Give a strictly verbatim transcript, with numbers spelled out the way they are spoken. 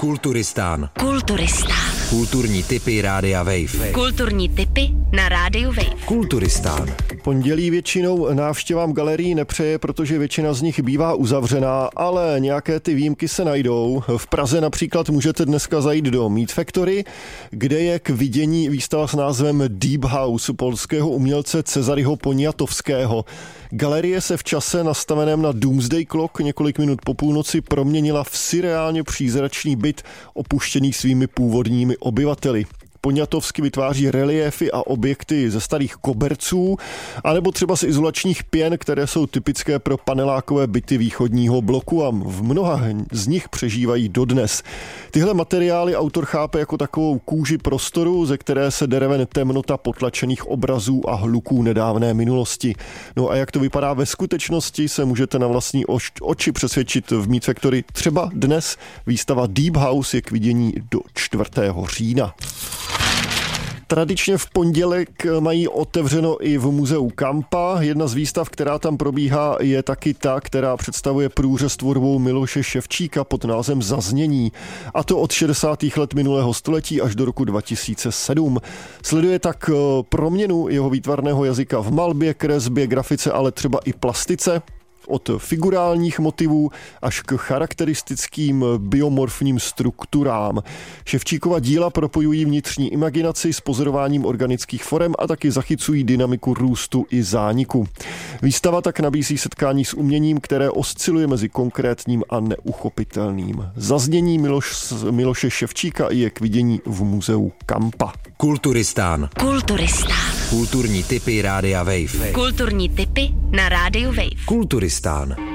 Kulturistán. Kulturistán. Kulturní tipy Rádia Wave. Kulturní tipy na Rádiu Wave. Kulturistán. Pondělí většinou návštěvám galerií nepřeje, protože většina z nich bývá uzavřená, ale nějaké ty výjimky se najdou. V Praze například můžete dneska zajít do Meat Factory, kde je k vidění výstava s názvem Deep House polského umělce Cezaryho Poniatovského. Galerie se v čase nastaveném na Doomsday Clock několik minut po půlnoci proměnila v surreálně přízračný byt opuštěný svými původními obyvateli. Poniatovský vytváří reliéfy a objekty ze starých koberců, anebo třeba z izolačních pěn, které jsou typické pro panelákové byty východního bloku a v mnoha z nich přežívají dodnes. Tyhle materiály autor chápe jako takovou kůži prostoru, ze které se dere ven temnota potlačených obrazů a hluků nedávné minulosti. No a jak to vypadá ve skutečnosti, se můžete na vlastní oči přesvědčit v Meat Factory. Třeba dnes výstava Deep House je k vidění do čtvrtého října. Tradičně v pondělek mají otevřeno i v muzeu Kampa. Jedna z výstav, která tam probíhá, je taky ta, která představuje průřez tvorbou Miloše Ševčíka pod názvem Zaznění. A to od šedesátých let minulého století až do roku dva tisíce sedm. Sleduje tak proměnu jeho výtvarného jazyka v malbě, kresbě, grafice, ale třeba i plastice. Od figurálních motivů až k charakteristickým biomorfním strukturám. Ševčíkova díla propojují vnitřní imaginaci s pozorováním organických forem a taky zachycují dynamiku růstu i zániku. Výstava tak nabízí setkání s uměním, které osciluje mezi konkrétním a neuchopitelným. Zaznění Miloš, Miloše Ševčíka je k vidění v muzeu Kampa. Kulturistán. Kulturistán. Kulturní tipy Rádia Wave. Kulturní tipy na Rádiu Wave. Kulturistán.